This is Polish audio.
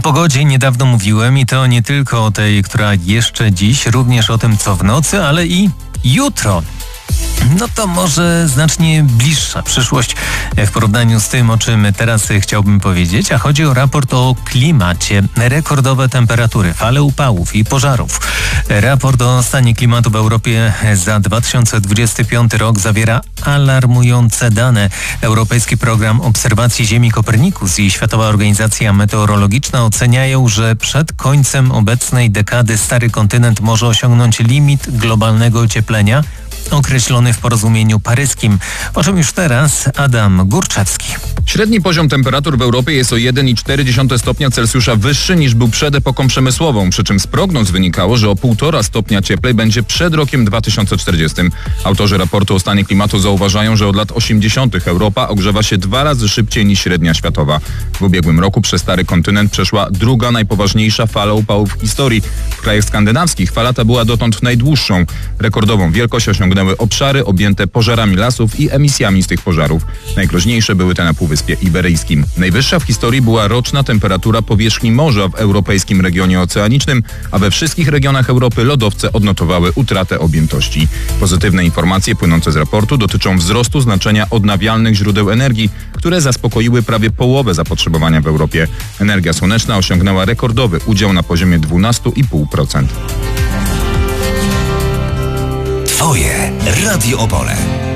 pogodzie niedawno mówiłem i to nie tylko o tej, która jeszcze dziś, również o tym, co w nocy, ale i jutro. No to może znacznie bliższa przyszłość w porównaniu z tym, o czym teraz chciałbym powiedzieć, a chodzi o raport o klimacie. Rekordowe temperatury, fale upałów i pożarów. Raport o stanie klimatu w Europie za 2025 rok zawiera alarmujące dane. Europejski Program Obserwacji Ziemi Copernicus i Światowa Organizacja Meteorologiczna oceniają, że przed końcem obecnej dekady stary kontynent może osiągnąć limit globalnego ocieplenia określony w porozumieniu paryskim, o czym już teraz Adam Górczewski. Średni poziom temperatur w Europie jest o 1,4 stopnia Celsjusza wyższy niż był przed epoką przemysłową, przy czym z prognoz wynikało, że o 1,5 stopnia cieplej będzie przed rokiem 2040. Autorzy raportu o stanie klimatu zauważają, że od lat 80. Europa ogrzewa się 2 razy szybciej niż średnia światowa. W ubiegłym roku przez stary kontynent przeszła druga najpoważniejsza fala upałów w historii. W krajach skandynawskich fala ta była dotąd najdłuższą. Rekordową wielkość osiągnęły obszary objęte pożarami lasów i emisjami z tych pożarów. Najgroźniejsze były te na Półwyspie Iberyjskim. Najwyższa w historii była roczna temperatura powierzchni morza w europejskim regionie oceanicznym, a we wszystkich regionach Europy lodowce odnotowały utratę objętości. Pozytywne informacje płynące z raportu dotyczą wzrostu znaczenia odnawialnych źródeł energii, które zaspokoiły prawie połowę zapotrzebowania w Europie. Energia słoneczna osiągnęła rekordowy udział na poziomie 12,5%. Twoje Radio Opole.